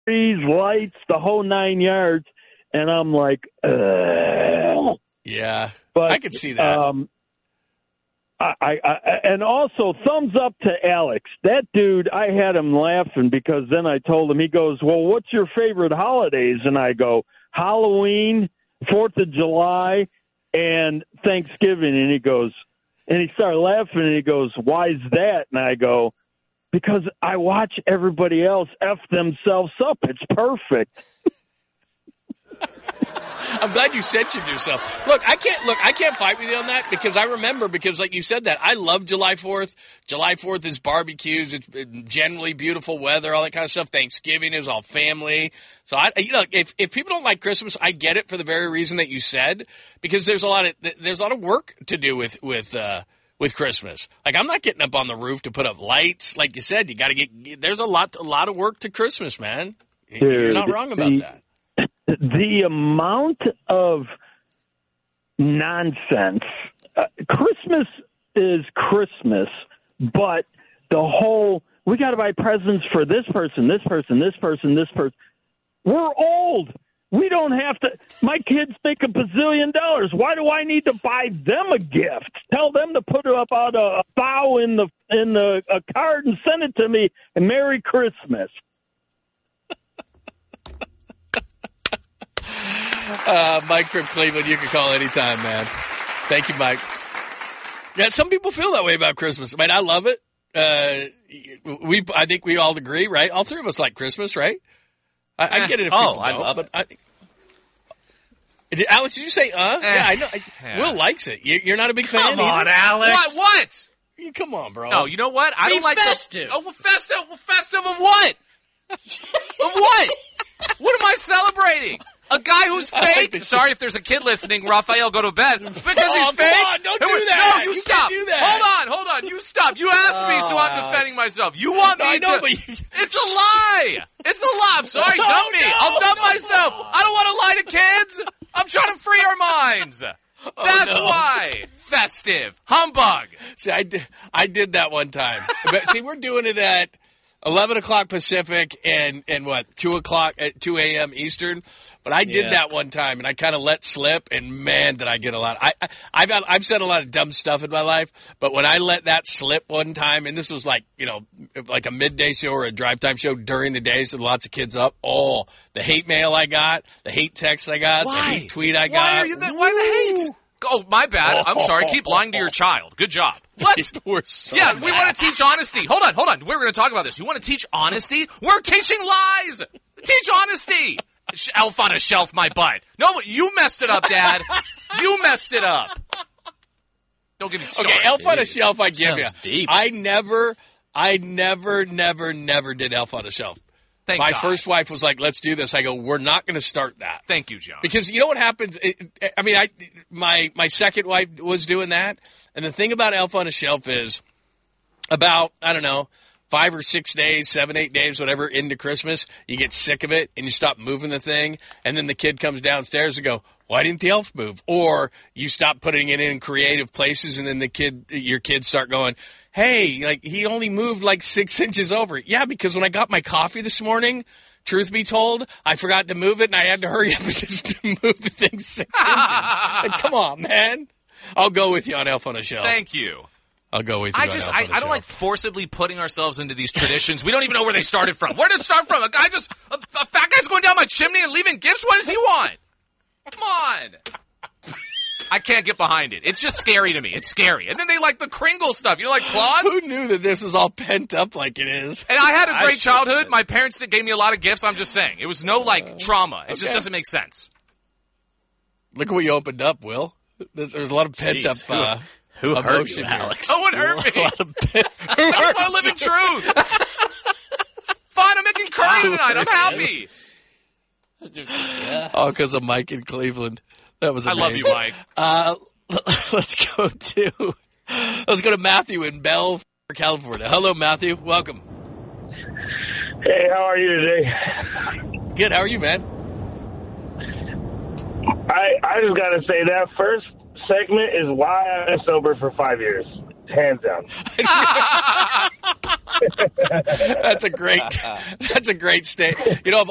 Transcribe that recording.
trees, lights, the whole 9 yards. And I'm like, ugh. Yeah, but I could see that. And also, thumbs up to Alex. That dude, I had him laughing because then I told him, he goes, well, what's your favorite holidays? And I go, Halloween, 4th of July, and Thanksgiving. And he goes, and he started laughing, and he goes, why is that? And I go, because I watch everybody else F themselves up. It's perfect. I'm glad you censored yourself. Look, I can't fight with you on that because I remember, because like you said that, I love July 4th. July 4th is barbecues. It's generally beautiful weather, all that kind of stuff. Thanksgiving is all family. So if people don't like Christmas, I get it for the very reason that you said, because there's a lot of work to do with Christmas. Like, I'm not getting up on the roof to put up lights. Like you said, there's a lot of work to Christmas, man. Dude, you're not wrong about that. The amount of nonsense. Christmas is Christmas, but the whole, we got to buy presents for this person, this person, this person, this person. We're old. We don't have to. My kids make $1 bazillion. Why do I need to buy them a gift? Tell them to put up out a bow in a card and send it to me, and Merry Christmas. Mike from Cleveland, you can call anytime, man. Thank you, Mike. Yeah, some people feel that way about Christmas. I mean, I love it. I think we all agree, right? All three of us like Christmas, right? I get it if people don't. I love it. Alex, did you say, Yeah, I know. Will likes it. You're not a big fan Come on, either? Alex. What? Come on, bro. No, you know what? I don't like festive. Festive of what? Of what? What am I celebrating? A guy who's fake? Sorry if there's a kid listening, Raphael, go to bed. Because he's fake? Come on, don't do that. No, you Can't stop. do that. Hold on. You stop. You asked me, so I'm defending myself. You want me to... It's a lie. It's a lie. I'm sorry. Dump me. I'll dump myself. I don't want to lie to kids. I'm trying to free our minds. That's why. Festive. Humbug. See, I did that one time. But see, we're doing it at 11 o'clock Pacific and what, 2 a.m. Eastern. But I did that one time, and I kind of let slip, and man, did I get a lot. I've said a lot of dumb stuff in my life, but when I let that slip one time, and this was like a midday show or a drive time show during the day, so lots of kids up. Oh, the hate mail I got, the hate text I got, the hate tweet I got. Why the hate? Oh, my bad. I'm sorry. Keep lying to your child. Good job. What? We're so we want to teach honesty. Hold on. We're going to talk about this. You want to teach honesty? We're teaching lies. Teach honesty. Elf on a shelf, my butt. No, you messed it up, Dad. You messed it up. Don't give me started. Okay, Elf on a Shelf, I give you. Deep. I never did Elf on a Shelf. My first wife was like, let's do this. I go, we're not going to start that. Thank you, John. Because you know what happens? My second wife was doing that. And the thing about Elf on a Shelf is about, 5 or 6 days, 7, 8 days, whatever, into Christmas, you get sick of it and you stop moving the thing. And then the kid comes downstairs and go, why didn't the elf move? Or you stop putting it in creative places and then your kids start going, hey, he only moved 6 inches over. Yeah, because when I got my coffee this morning, truth be told, I forgot to move it and I had to hurry up and just move the thing 6 inches. Come on, man. I'll go with you on Elf on a Shelf. Thank you. I'll go with you. I don't like forcibly putting ourselves into these traditions. We don't even know where they started from. Where did it start from? A fat guy's going down my chimney and leaving gifts? What does he want? Come on. I can't get behind it. It's just scary to me. It's scary. And then they like the Kringle stuff. Like claws? Who knew that this is all pent up like it is? And I had a great childhood. My parents gave me a lot of gifts. I'm just saying. It was no trauma. It just doesn't make sense. Look at what you opened up, Will. There's a lot of pent up Who hurt you, Alex? No one hurt me. I just want to live in truth. Fine, I'm making curry tonight. I'm happy. Yeah. All because of Mike in Cleveland. That was amazing. I love you, Mike. Let's go to Matthew in Bell, California. Hello, Matthew. Welcome. Hey, how are you today? Good. How are you, man? I just got to say that first segment is why I've been sober for 5 years. Hands down. That's a great statement. Of